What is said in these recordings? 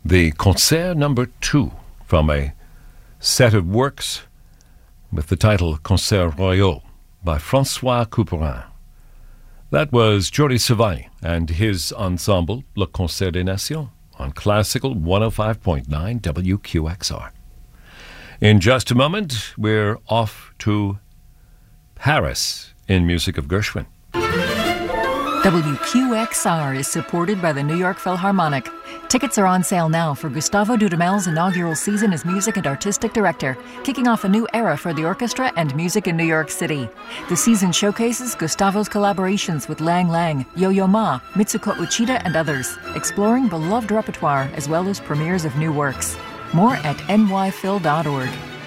the Concert Number 2 from a set of works with the title Concerts Royaux by François Couperin. That was Jordi Savall and his ensemble, Le Concert des Nations, on Classical 105.9 WQXR. In just a moment, we're off to Paris in music of Gershwin. WQXR is supported by the New York Philharmonic. Tickets are on sale now for Gustavo Dudamel's inaugural season as music and artistic director, kicking off a new era for the orchestra and music in New York City. The season showcases Gustavo's collaborations with Lang Lang, Yo-Yo Ma, Mitsuko Uchida, and others, exploring beloved repertoire as well as premieres of new works. More at nyphil.org.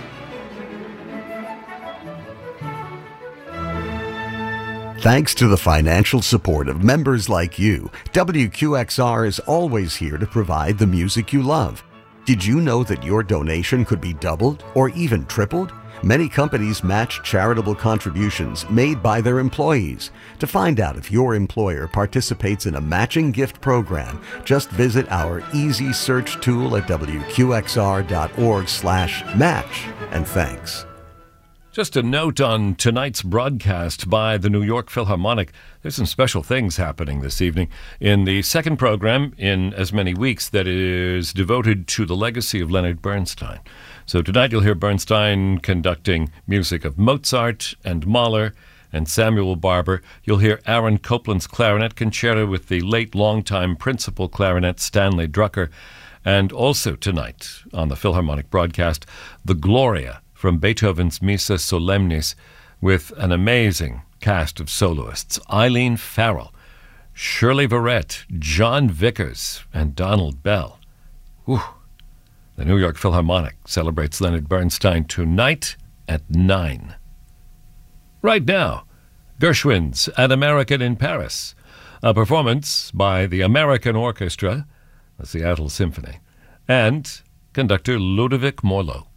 Thanks to the financial support of members like you, WQXR is always here to provide the music you love. Did you know that your donation could be doubled or even tripled? Many companies match charitable contributions made by their employees. To find out if your employer participates in a matching gift program, just visit our easy search tool at wqxr.org/match. And thanks. Just a note on tonight's broadcast by the New York Philharmonic. There's some special things happening this evening. In the second program in as many weeks that is devoted to the legacy of Leonard Bernstein. So tonight you'll hear Bernstein conducting music of Mozart and Mahler and Samuel Barber. You'll hear Aaron Copland's clarinet concerto with the late longtime principal clarinet Stanley Drucker. And also tonight on the Philharmonic broadcast, the Gloria from Beethoven's Missa Solemnis with an amazing cast of soloists. Eileen Farrell, Shirley Verrett, John Vickers, and Donald Bell. Whew. The New York Philharmonic celebrates Leonard Bernstein tonight at 9. Right now, Gershwin's An American in Paris, a performance by the American Orchestra, the Seattle Symphony, and conductor Ludovic Morlot.